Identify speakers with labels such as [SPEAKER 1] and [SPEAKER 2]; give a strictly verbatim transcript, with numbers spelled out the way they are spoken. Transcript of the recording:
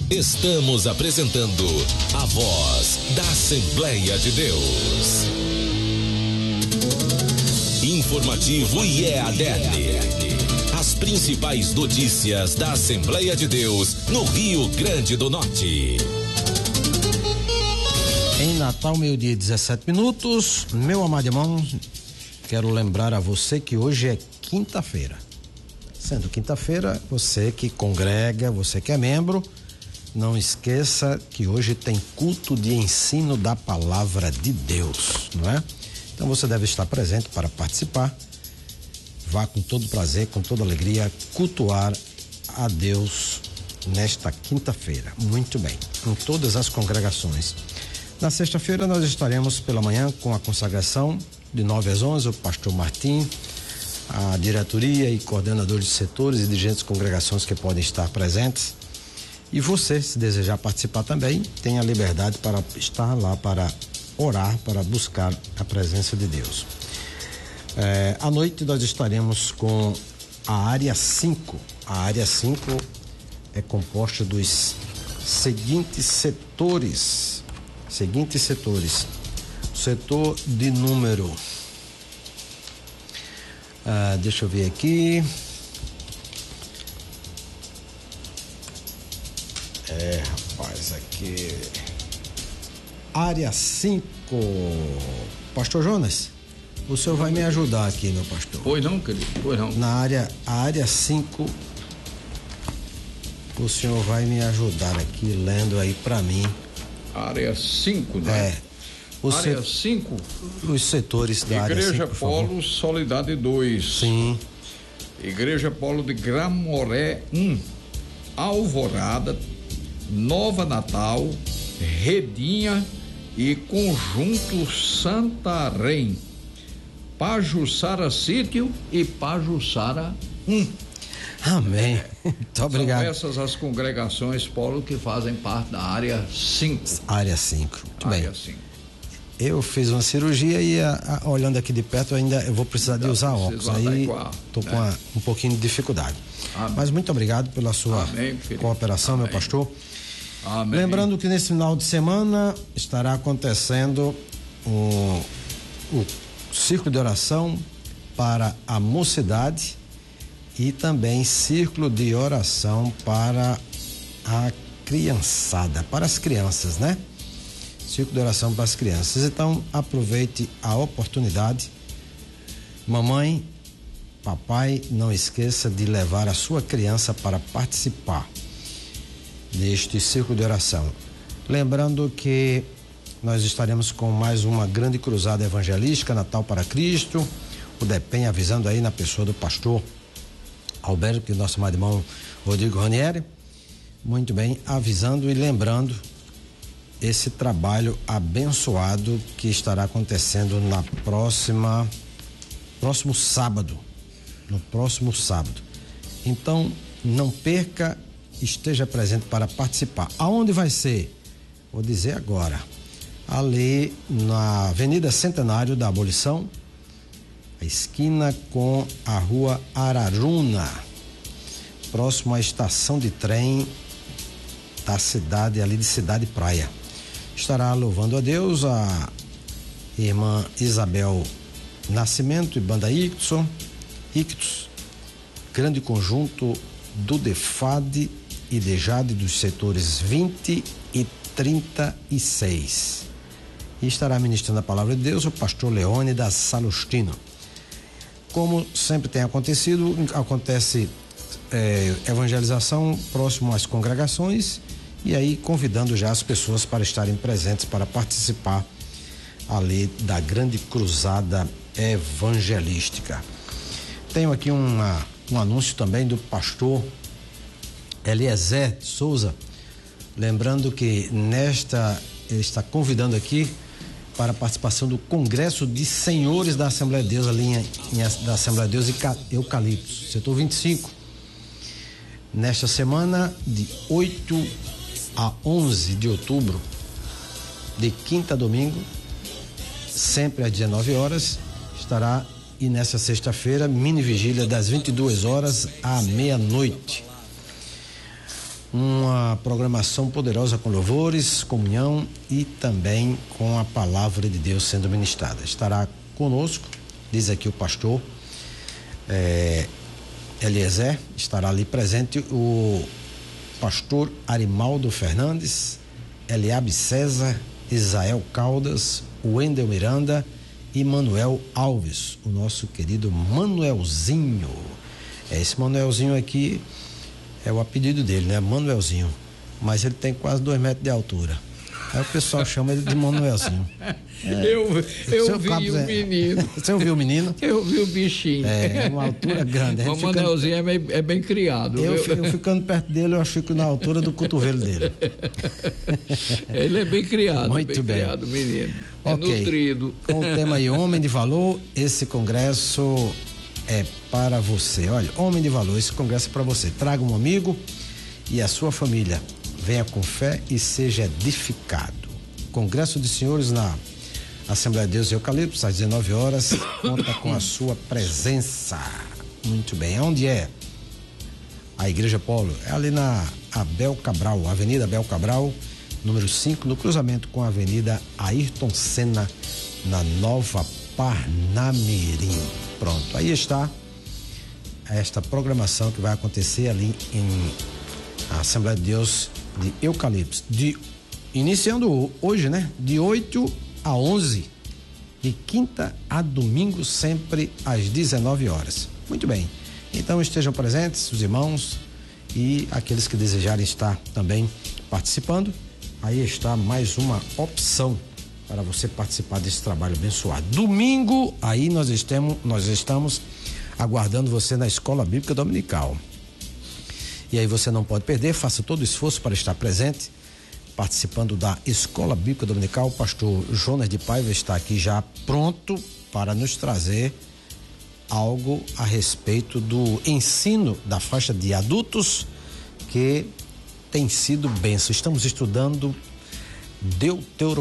[SPEAKER 1] Estamos apresentando a Voz da Assembleia de Deus. Informativo I E A D E N. As principais notícias da Assembleia de Deus no Rio Grande do Norte.
[SPEAKER 2] Em Natal, meio-dia e dezessete minutos. Meu amado irmão, quero lembrar a você que hoje é quinta-feira. Sendo quinta-feira, você que congrega, você que é membro, não esqueça que hoje tem culto de ensino da palavra de Deus, não é? Então você deve estar presente para participar. Vá com todo prazer, com toda alegria, cultuar a Deus nesta quinta-feira. Muito bem, em todas as congregações. Na sexta-feira nós estaremos pela manhã com a consagração de nove às onze, o pastor Martim, a diretoria e coordenadores de setores e dirigentes de congregações que podem estar presentes. E você, se desejar participar também, tem a liberdade para estar lá, para orar, para buscar a presença de Deus. É, à noite nós estaremos com a área cinco. A área cinco é composta dos seguintes setores. Seguintes setores. O setor de número. Ah, deixa eu ver aqui. É, rapaz, aqui. Área cinco. Pastor Jonas, o senhor vai me ajudar aqui, meu pastor.
[SPEAKER 3] Pois não, querido, pois não.
[SPEAKER 2] Na área, a área cinco, o senhor vai me ajudar aqui, lendo aí pra mim.
[SPEAKER 3] Área cinco, né?
[SPEAKER 2] É. O
[SPEAKER 3] área
[SPEAKER 2] set...
[SPEAKER 3] cinco.
[SPEAKER 2] Os setores da área cinco.
[SPEAKER 3] Igreja Polo Solidade dois.
[SPEAKER 2] Sim.
[SPEAKER 3] Igreja Polo de Gramoré um. Alvorada, Nova Natal, Redinha e Conjunto Santarém. Pajuçara Sítio e Pajuçara um.
[SPEAKER 2] Amém. Muito obrigado.
[SPEAKER 3] São essas as congregações, Paulo, que fazem parte da área cinco.
[SPEAKER 2] Área cinco. Muito
[SPEAKER 3] área
[SPEAKER 2] bem.
[SPEAKER 3] cinco.
[SPEAKER 2] Eu fiz uma cirurgia e a, a, olhando aqui de perto ainda eu vou precisar de usar óculos. Aí estou com a, um pouquinho de dificuldade. Amém. Mas muito obrigado pela sua Amém, cooperação, Amém. Meu pastor. Amém. Lembrando que nesse final de semana estará acontecendo o, o círculo de oração para a mocidade e também círculo de oração para a criançada, para as crianças, né? Círculo de oração para as crianças. Então, aproveite a oportunidade. Mamãe, papai, não esqueça de levar a sua criança para participar deste círculo de oração. Lembrando que nós estaremos com mais uma grande cruzada evangelística, Natal para Cristo. O DEPEN avisando aí na pessoa do pastor Alberto, que é nosso amado irmão Rodrigo Ranieri. Muito bem, avisando e lembrando esse trabalho abençoado que estará acontecendo na próxima próximo sábado, no próximo sábado. Então, não perca, esteja presente para participar. Aonde vai ser? Vou dizer agora. Ali na Avenida Centenário da Abolição, a esquina com a Rua Araruna, próximo à estação de trem da cidade, ali de Cidade Praia. Estará louvando a Deus a irmã Isabel Nascimento e Banda Ictus, Ictus, grande conjunto do DEFAD e DEJAD dos setores vinte e trinta e seis. E estará ministrando a palavra de Deus o pastor Leônidas Salustino. Como sempre tem acontecido, acontece é, evangelização próximo às congregações e aí convidando já as pessoas para estarem presentes para participar ali da grande cruzada evangelística. Tenho aqui uma, um anúncio também do pastor Eliezer Souza, lembrando que nesta, ele está convidando aqui para a participação do Congresso de Senhores da Assembleia de Deus, ali em, em, da Assembleia de Deus e Eucaliptos, setor vinte e cinco, nesta semana de oito a onze de outubro, de quinta a domingo, sempre às dezenove horas, estará, e nessa sexta-feira, mini vigília das vinte e duas horas à meia-noite. uma programação poderosa com louvores, comunhão e também com a palavra de Deus sendo ministrada. Estará conosco, diz aqui o pastor é, Eliezer, estará ali presente o pastor Arimaldo Fernandes, Eliabe César, Isael Caldas, Wendel Miranda e Manuel Alves, o nosso querido Manuelzinho. É, esse Manuelzinho aqui é o apelido dele, né? Manuelzinho. Mas ele tem quase dois metros de altura. Aí o pessoal chama ele de Manuelzinho. É,
[SPEAKER 3] eu eu vi o é, menino.
[SPEAKER 2] Você ouviu o menino?
[SPEAKER 3] Eu vi o bichinho.
[SPEAKER 2] É, uma altura grande.
[SPEAKER 3] O Manuelzinho ficando... é, bem, é bem criado.
[SPEAKER 2] Eu, eu ficando perto dele, eu fico na altura do cotovelo dele.
[SPEAKER 3] Ele é bem criado.
[SPEAKER 2] Muito bem.
[SPEAKER 3] bem. criado, menino. É
[SPEAKER 2] okay.
[SPEAKER 3] nutrido.
[SPEAKER 2] Com o tema aí, Homem de Valor, esse congresso é para você. Olha, Homem de Valor, esse congresso é para você. Traga um amigo e a sua família. Venha com fé e seja edificado. Congresso de Senhores na Assembleia de Deus e Eucaliptos, às dezenove horas, conta com a sua presença. Muito bem. Onde é? A Igreja Polo. É ali na Abel Cabral, Avenida Abel Cabral, número cinco, no cruzamento com a Avenida Ayrton Senna, na Nova Parnamirim. Pronto, aí está esta programação que vai acontecer ali em a Assembleia de Deus de Eucaliptos, de, iniciando hoje, né? De oito a onze, de quinta a domingo, sempre às dezenove horas. Muito bem, então estejam presentes os irmãos e aqueles que desejarem estar também participando. Aí está mais uma opção para você participar desse trabalho abençoado. Domingo, aí nós estamos, nós estamos aguardando você na Escola Bíblica Dominical. E aí você não pode perder, faça todo o esforço para estar presente, participando da Escola Bíblica Dominical. O pastor Jonas de Paiva está aqui já pronto para nos trazer algo a respeito do ensino da faixa de adultos, que tem sido bênção. Estamos estudando Deuteronômio.